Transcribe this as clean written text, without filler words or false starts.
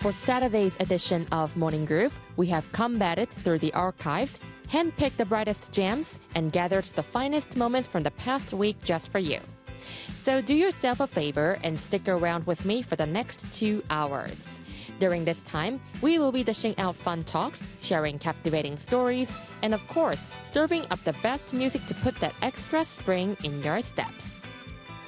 For Saturday's edition of Morning Groove, we have combated through the archives, handpicked the brightest gems, and gathered the finest moments from the past week just for you. So do yourself a favor and stick around with me for the next 2 hours. During this time, we will be dishing out fun talks, sharing captivating stories, and of course, serving up the best music to put that extra spring in your step.